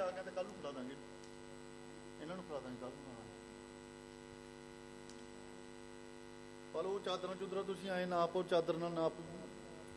ਲਿਆ, ਕਹਿੰਦੇ ਕੱਲ ਨੂੰ ਫੜਾ ਦਾਂਗੇ, ਇਹਨਾਂ ਨੂੰ ਫੜਾ ਦਾਂਗੇ ਕੱਲ ਨੂੰ। ਪਰ ਉਹ ਚਾਦਰਾਂ ਚੁਦਰਾਂ ਤੁਸੀਂ ਐਂ ਨਾਪੋ, ਚਾਦਰ ਨਾਲ ਨਾਪ